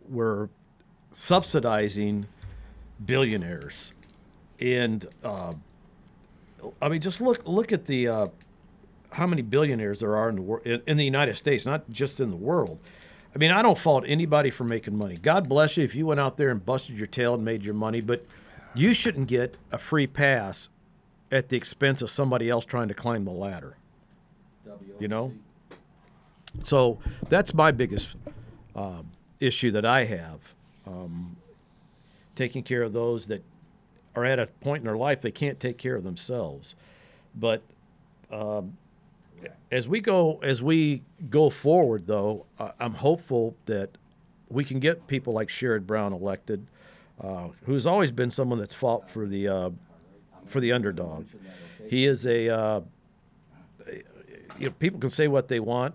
we're subsidizing billionaires, and I mean, just look at the how many billionaires there are in the world, in the United States, not just in the world. I mean, I don't fault anybody for making money. God bless you if you went out there and busted your tail and made your money, but you shouldn't get a free pass at the expense of somebody else trying to climb the ladder. You know? So that's my biggest issue that I have. Taking care of those that are at a point in their life they can't take care of themselves. But as we go forward, though, I'm hopeful that we can get people like Sherrod Brown elected, who's always been someone that's fought for the underdog. He is people can say what they want.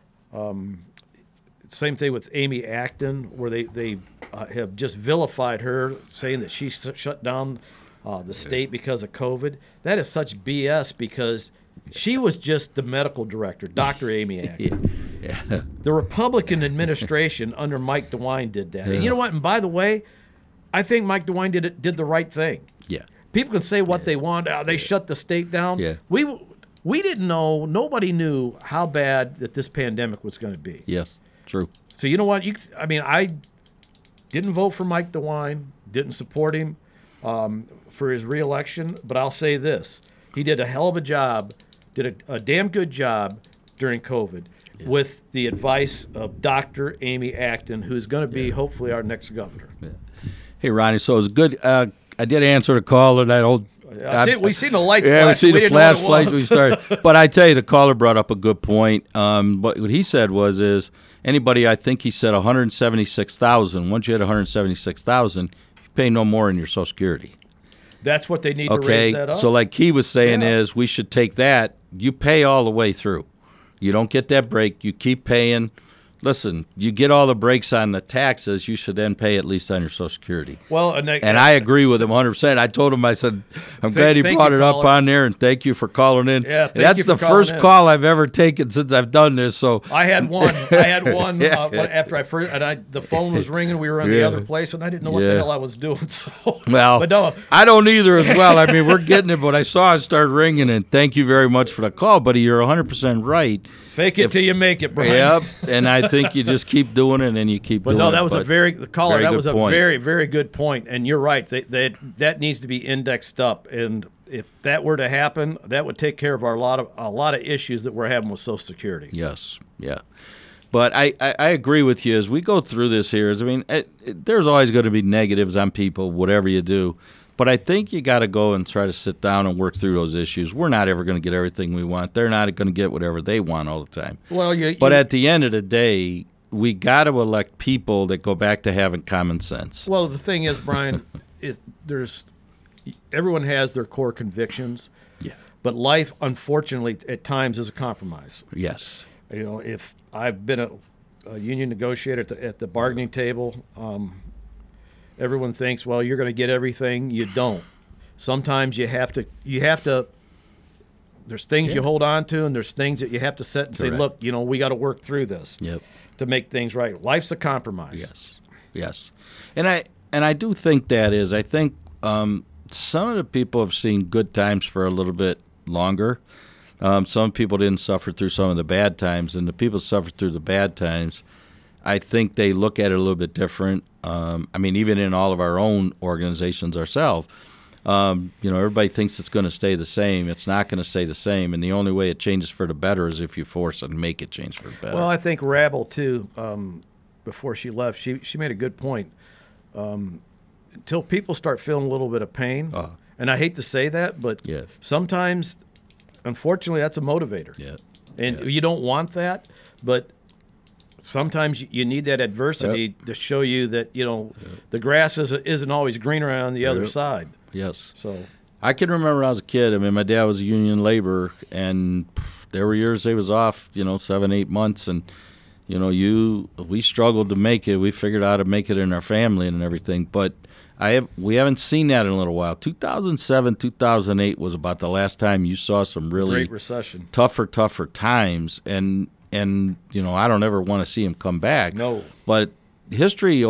Same thing with Amy Acton, where they have just vilified her, saying that she shut down the state because of COVID. That is such BS, because she was just the medical director, Dr. Amy Acton. Yeah. The Republican administration under Mike DeWine did that. And you know what? And by the way, I think Mike DeWine did the right thing. Yeah. People can say what they want. They shut the state down. Yeah. We didn't know. Nobody knew how bad that this pandemic was going to be. Yes, true. So you know what? I didn't vote for Mike DeWine. Didn't support him for his reelection. But I'll say this: he did a hell of a job. Did a damn good job during COVID with the advice of Dr. Amy Acton, who's going to be hopefully our next governor. Yeah. Hey, Ronnie. So it was good. I did answer the call, and we seen the lights. Yeah, flash. we see the flash lights. We started, but I tell you, the caller brought up a good point. What he said is anybody. I think he said 176,000. Once you hit 176,000, you pay no more in your Social Security. That's what they need to raise that up. So like he was saying is we should take that. You pay all the way through. You don't get that break. You keep paying. Listen, you get all the breaks on the taxes, you should then pay at least on your Social Security. Well, and I agree with him 100%. I told him, I said, I'm glad he brought it up on there, and thank you for calling in. Yeah, that's the first call I've ever taken since I've done this. So I had one. After the phone was ringing. We were in the other place, and I didn't know what the hell I was doing. So, but no, I don't either as well. I mean, we're getting it, but I saw it start ringing, and thank you very much for the call, buddy. You're 100% right. Fake it till you make it, Brian. Yep, and I think you just keep doing it, and you keep doing it. But no, that was a very good point, and you're right. That needs to be indexed up, and if that were to happen, that would take care of a lot of issues that we're having with Social Security. Yes, yeah. But I agree with you as we go through this here. There's always going to be negatives on people, whatever you do. But I think you got to go and try to sit down and work through those issues. We're not ever going to get everything we want. They're not going to get whatever they want all the time. Well, but at the end of the day, we got to elect people that go back to having common sense. Well, the thing is, Brian, everyone has their core convictions. Yeah. But life, unfortunately, at times is a compromise. Yes. You know, if I've been a union negotiator at the bargaining table, everyone thinks, well, you're going to get everything. You don't. Sometimes you have to. There's things you hold on to, and there's things that you have to set and say, look, we got to work through this to make things right. Life's a compromise. Yes. And I do think that is. I think some of the people have seen good times for a little bit longer. Some people didn't suffer through some of the bad times, and the people who suffered through the bad times, I think they look at it a little bit different. I mean, even in all of our own organizations ourselves, everybody thinks it's going to stay the same. It's not going to stay the same, and the only way it changes for the better is if you force it and make it change for the better. Well, I think Rabel, too, before she left, she made a good point. Until people start feeling a little bit of pain, and I hate to say that, but sometimes, unfortunately, that's a motivator. Yeah. And you don't want that, but sometimes you need that adversity to show you that the grass isn't always greener on the other side. Yes. So I can remember when I was a kid. I mean, my dad was a union laborer, and there were years they was off, 7-8 months, and we struggled to make it. We figured out how to make it in our family and everything, but we haven't seen that in a little while. 2007, 2008 was about the last time you saw some really great recession, tougher times, and I don't ever want to see him come back. No, but history